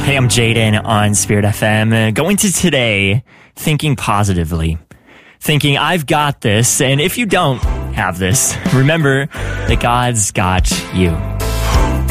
Hey, I'm Jaden on Spirit FM. Going to today thinking positively, thinking I've got this. And if you don't have this, remember that God's got you.